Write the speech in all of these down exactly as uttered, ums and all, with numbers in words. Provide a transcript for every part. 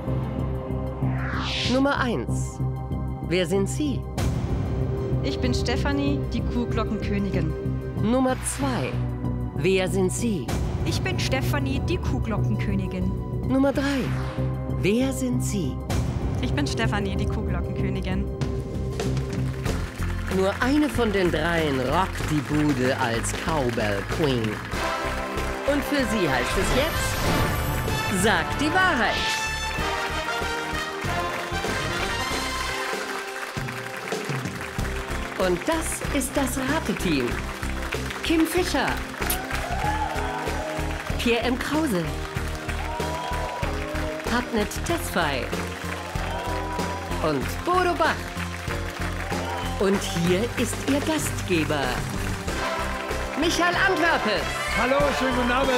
Nummer eins. Wer sind Sie? Ich bin Stefanie, die Kuhglockenkönigin. Nummer zwei. Wer sind Sie? Ich bin Stefanie, die Kuhglockenkönigin. Nummer drei. Wer sind Sie? Ich bin Stefanie, die Kuhglockenkönigin. Nur eine von den dreien rockt die Bude als Cowbell Queen. Und für sie heißt es jetzt, sagt die Wahrheit. Und das ist das Rateteam. Kim Fischer, Pierre M. Krause, Hartnett Tesfaye und Bodo Bach. Und hier ist Ihr Gastgeber, Michael Antwerpes. Hallo, schönen guten Abend.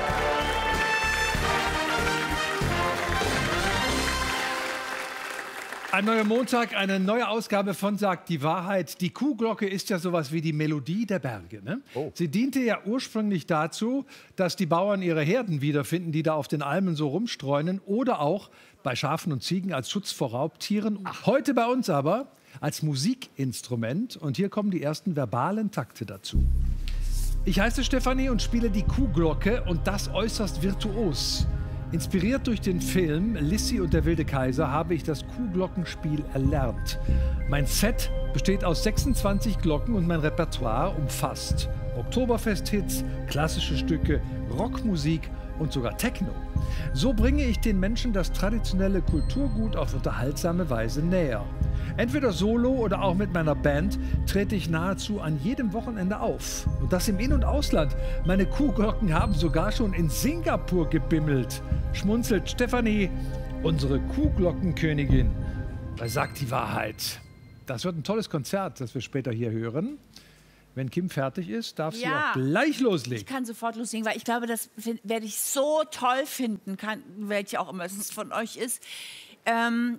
Ein neuer Montag, eine neue Ausgabe von Sagt die Wahrheit. Die Kuhglocke ist ja sowas wie die Melodie der Berge. Ne? Oh. Sie diente ja ursprünglich dazu, dass die Bauern ihre Herden wiederfinden, die da auf den Almen so rumstreunen. Oder auch bei Schafen und Ziegen als Schutz vor Raubtieren. Ach. Heute bei uns aber als Musikinstrument. Und hier kommen die ersten verbalen Takte dazu. Ich heiße Stefanie und spiele die Kuhglocke und das äußerst virtuos. Inspiriert durch den Film Lissi und der wilde Kaiser habe ich das Kuhglockenspiel erlernt. Mein Set besteht aus sechsundzwanzig Glocken und mein Repertoire umfasst Oktoberfest-Hits, klassische Stücke, Rockmusik und sogar Techno. So bringe ich den Menschen das traditionelle Kulturgut auf unterhaltsame Weise näher. Entweder solo oder auch mit meiner Band trete ich nahezu an jedem Wochenende auf. Und das im In- und Ausland. Meine Kuhglocken haben sogar schon in Singapur gebimmelt. Schmunzelt Stefanie, unsere Kuhglockenkönigin. Er sagt die Wahrheit. Das wird ein tolles Konzert, das wir später hier hören. Wenn Kim fertig ist, darf sie Ja. auch gleich loslegen. Ich kann sofort loslegen, weil ich glaube, das find- werde ich so toll finden, kann, welche auch immer es von euch ist. Ähm,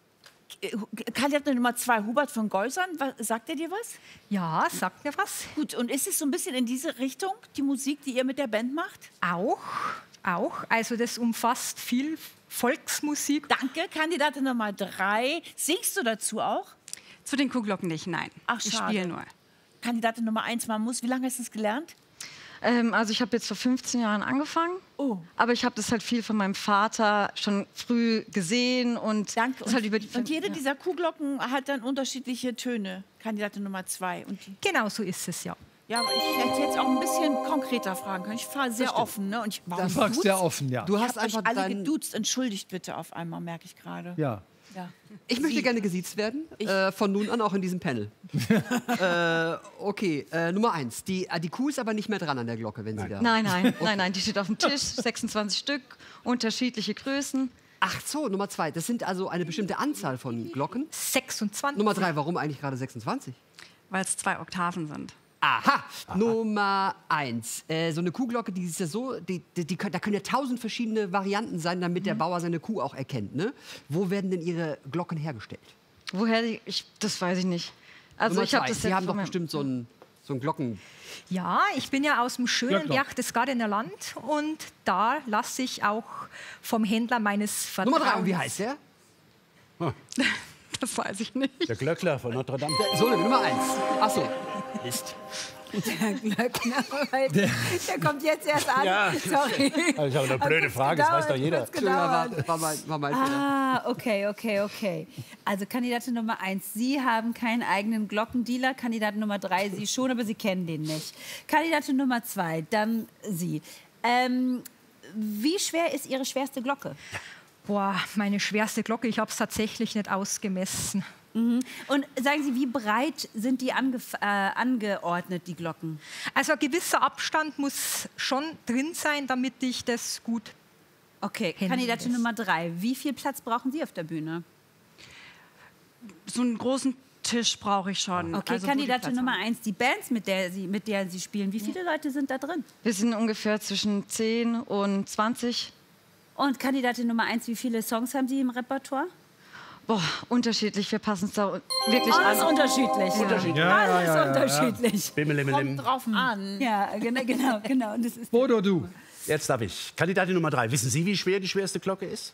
Kandidat Nummer zwei, Hubert von Geusern, was, sagt er dir was? Ja, sagt mir was. Gut, und ist es so ein bisschen in diese Richtung, die Musik, die ihr mit der Band macht? Auch, auch. Also das umfasst viel Volksmusik. Danke. Kandidatin Nummer drei, singst du dazu auch? Zu den Kuhglocken nicht, nein. Ach, ich schade. spiele nur. Kandidatin Nummer eins, man muss. Wie lange hast du es gelernt? Ähm, also ich habe jetzt vor fünfzehn Jahren angefangen. Oh. Aber ich habe das halt viel von meinem Vater schon früh gesehen und Danke. das Und, halt über die und jede ja. dieser Kuhglocken hat dann unterschiedliche Töne. Kandidatin Nummer zwei. Und die Genau so ist es, ja. Ja, aber ich hätte jetzt auch ein bisschen konkreter fragen können. Ich fahre sehr offen, ne? Und ich, warum Du fragst duzt? sehr offen, ja. Du Ich hast habe euch einfach alle dein... geduzt. Entschuldigt bitte auf einmal, merke ich gerade. Ja. Ja. Ich möchte Sie. gerne gesiezt werden, Ich- äh, von nun an auch in diesem Panel. äh, okay, äh, Nummer eins. Die, äh, die Kuh ist aber nicht mehr dran an der Glocke, wenn sie da... Nein, nein, nein, nein, die steht auf dem Tisch, sechsundzwanzig Stück, unterschiedliche Größen. Ach so, Nummer zwei. Das sind also eine bestimmte Anzahl von Glocken. sechsundzwanzig. Nummer drei, warum eigentlich gerade sechsundzwanzig? Weil es zwei Oktaven sind. Aha. Nummer eins. Äh, so eine Kuhglocke, die ist ja so, die, die, die, können- da können ja tausend verschiedene Varianten sein, damit der Bauer seine Kuh auch erkennt. Ne? Wo werden denn Ihre Glocken hergestellt? Woher die, ich, das weiß ich nicht. Also Nummer ich habe zwei. das Sie jetzt haben doch von meinem- bestimmt so einen so einen Glocken... Ja, ich bin ja aus dem schönen Glöckner. Berchtesgadener Land und da lasse ich auch vom Händler meines Vertrauens... Nummer drei, und wie heißt der? Das weiß ich nicht. Der Glöckler von Notre Dame. So, Nummer eins. Ach so. Mist. Der Glöckner, weil der, der kommt jetzt erst an. Ja. Sorry. Das ist aber eine blöde Frage, das weiß doch jeder. Ja, war, war, mein, war mein Fehler. Ah, okay, okay, okay. Also Kandidatin Nummer eins, Sie haben keinen eigenen Glockendealer. Kandidatin Nummer drei, Sie schon, aber Sie kennen den nicht. Kandidatin Nummer zwei, dann Sie. Ähm, wie schwer ist Ihre schwerste Glocke? Boah, meine schwerste Glocke, ich habe es tatsächlich nicht ausgemessen. Mhm. Und sagen Sie, wie breit sind die angef- äh, angeordnet, die Glocken? Also ein gewisser Abstand muss schon drin sein, damit ich das gut... Okay, Handy Kandidatin ist. Nummer drei, wie viel Platz brauchen Sie auf der Bühne? So einen großen Tisch brauche ich schon. Okay, Also, wo die Kandidatin Platz Nummer haben. eins, die Bands, mit der Sie, mit der Sie spielen, wie viele Leute sind da drin? Wir sind ungefähr zwischen zehn und zwanzig. Und Kandidatin Nummer eins, wie viele Songs haben Sie im Repertoire? Boah, unterschiedlich. Wir passen es da wirklich Alles an. unterschiedlich. Unterschiedlich. Ja, ja, Alles ja, ja, ja. unterschiedlich. Bimmelimmelim. Kommt drauf an. Ja, genau, genau, genau. Und das ist Bodo, du. Jetzt darf ich. Kandidatin Nummer drei. Wissen Sie, wie schwer die schwerste Glocke ist?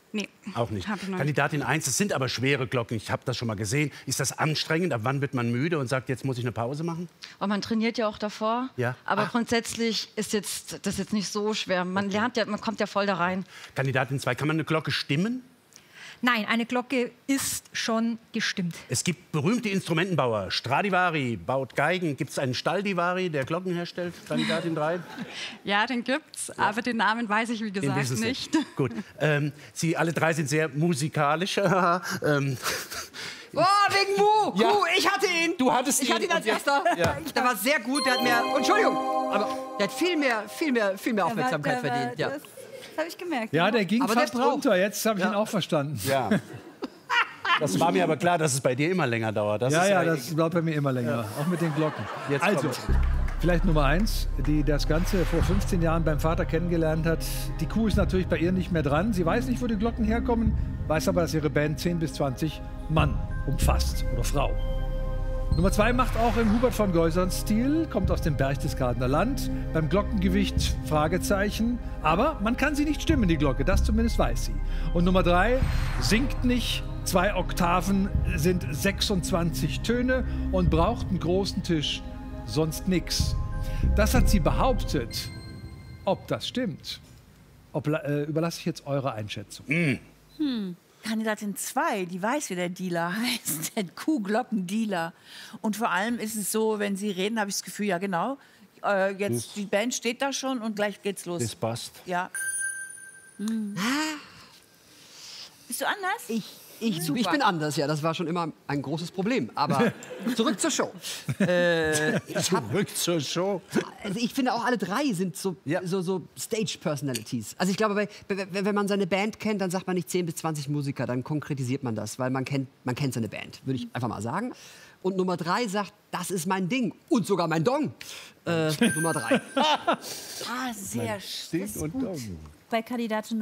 Nee, Auch nicht. hab ich noch nicht. Kandidatin eins, das sind aber schwere Glocken. Ich habe das schon mal gesehen. Ist das anstrengend? Ab wann wird man müde und sagt, jetzt muss ich eine Pause machen? Und man trainiert ja auch davor. Ja. Aber Ach. grundsätzlich ist jetzt, das jetzt nicht so schwer. Man lernt ja, man kommt ja voll da rein. Kandidatin zwei, kann man eine Glocke stimmen? Nein, eine Glocke ist schon gestimmt. Es gibt berühmte Instrumentenbauer. Stradivari baut Geigen. Gibt es einen Stalldivari, der Glocken herstellt? Kandidatin drei? Ja, den gibt's, aber den Namen weiß ich, wie Den gesagt, wissen Sie. nicht. Gut. Ähm, Sie alle drei sind sehr musikalisch. ähm, Oh, wegen Mu! Ja. Mu, ich hatte ihn! Du hattest Ich hatte ihn ihn als und jetzt- erster. Ja. Der war sehr gut, der hat mehr... Entschuldigung, aber der hat viel mehr, viel mehr, viel mehr Aufmerksamkeit Der war- der verdient. Ja. war- Das habe ich gemerkt. Ja, der ging Aber der fast braucht- runter. Jetzt habe ich ihn auch verstanden. ja. Das war mir aber klar, dass es bei dir immer länger dauert. Das Ja, ist ja, das bleibt bei mir immer länger. Auch mit den Glocken. Jetzt also, kommt's. vielleicht Nummer eins, die das Ganze vor fünfzehn Jahren beim Vater kennengelernt hat. Die Kuh ist natürlich bei ihr nicht mehr dran. Sie weiß nicht, wo die Glocken herkommen, weiß aber, dass ihre Band zehn bis zwanzig Mann umfasst oder Frau. Nummer zwei macht auch im Hubert von Geusern Stil, kommt aus dem Berchtesgadener Land. Beim Glockengewicht Fragezeichen. Aber man kann sie nicht stimmen, die Glocke, das zumindest weiß sie. Und Nummer drei singt nicht. Zwei Oktaven sind sechsundzwanzig Töne und braucht einen großen Tisch, sonst nix. Das hat sie behauptet. Ob das stimmt, ob, äh, überlasse ich jetzt eure Einschätzung. Kandidatin zwei, die weiß, wie der Dealer heißt. Der Kuhglockendealer. Und vor allem ist es so, wenn Sie reden, habe ich das Gefühl, ja genau, äh, jetzt die Band steht da schon und gleich geht's los. Das passt. Ja. Hm. Bist du anders? Ich, ich, Super. ich bin anders, ja. Das war schon immer ein großes Problem. Aber zurück zur Show. Äh, ich hab, Zurück zur Show. also ich finde auch alle drei sind so, Ja. so, so Stage-Personalities. Also ich glaube, bei, bei, wenn man seine Band kennt, dann sagt man nicht zehn bis zwanzig Musiker, dann konkretisiert man das, weil man kennt, man kennt seine Band, würde ich einfach mal sagen. Und Nummer drei sagt, das ist mein Ding und sogar mein Dong. Äh, Nummer drei. Ah, sehr. Das ist gut. Bei Kandidatin